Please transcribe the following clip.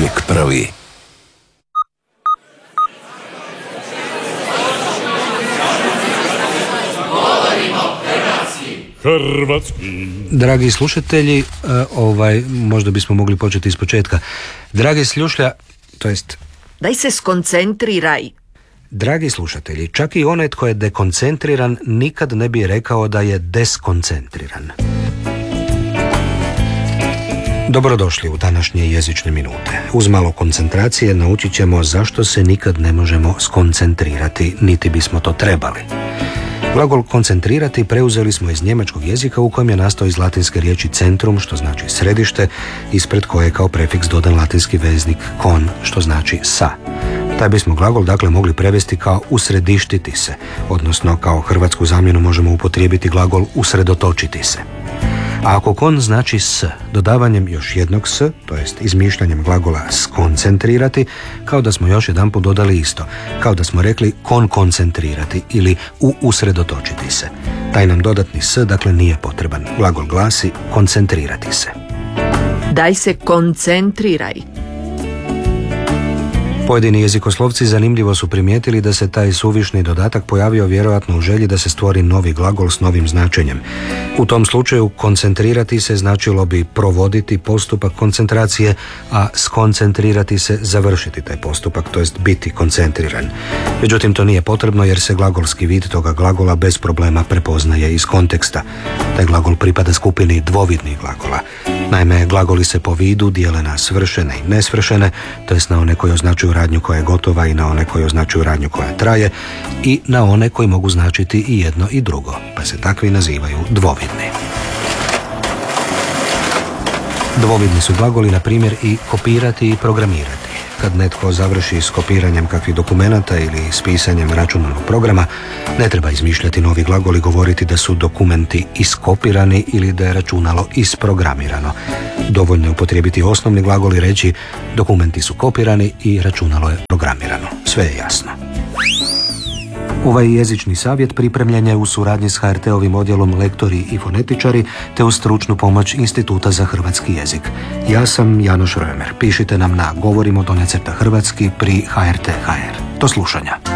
uvijek prvi. Hrvatski. Dragi slušatelji, možda bismo mogli početi iz početka. Dragi slušlja, to jest... Daj se skoncentriraj. Dragi slušatelji, čak i onaj tko je dekoncentriran nikad ne bi rekao da je deskoncentriran. Dobrodošli u današnje jezične minute. Uz malo koncentracije naučit ćemo zašto se nikad ne možemo skoncentrirati, niti bismo to trebali. Glagol koncentrirati preuzeli smo iz njemačkog jezika u kojem je nastao iz latinske riječi centrum, što znači središte, ispred koje je kao prefiks dodan latinski veznik kon, što znači sa. Taj bismo glagol dakle mogli prevesti kao usredištiti se, odnosno kao hrvatsku zamjenu možemo upotrijebiti glagol usredotočiti se. A ako kon znači s, dodavanjem još jednog s, to jest izmišljanjem glagola skoncentrirati, kao da smo još jedanput dodali isto, kao da smo rekli koncentrirati ili usredotočiti se. Taj nam dodatni s dakle nije potreban. Glagol glasi koncentrirati se. Daj se koncentriraj. Pojedini jezikoslovci zanimljivo su primijetili da se taj suvišni dodatak pojavio vjerojatno u želji da se stvori novi glagol s novim značenjem. U tom slučaju koncentrirati se značilo bi provoditi postupak koncentracije, a skoncentrirati se završiti taj postupak, to jest biti koncentriran. Međutim, to nije potrebno jer se glagolski vid toga glagola bez problema prepoznaje iz konteksta. Taj glagol pripada skupini dvovidnih glagola. Naime, glagoli se po vidu dijele na svršene i nesvršene, to jest na one koji označuju radnju koja je gotova i na one koji označuju radnju koja traje i na one koji mogu značiti i jedno i drugo, pa se takvi nazivaju dvovidni. Dvovidni su glagoli, na primjer, i kopirati i programirati. Kad netko završi s kopiranjem kakvih dokumenata ili s pisanjem računalnog programa, ne treba izmišljati novi glagol i govoriti da su dokumenti iskopirani ili da je računalo isprogramirano. Dovoljno je upotrijebiti osnovni glagol i reći dokumenti su kopirani i računalo je programirano. Sve je jasno. Ovaj jezični savjet pripremljen je u suradnji s HRT-ovim odjelom Lektori i fonetičari te uz stručnu pomoć Instituta za hrvatski jezik. Ja sam Janoš Römer. Pišite nam na govorimo_hrvatski pri HRT.hr. Do slušanja.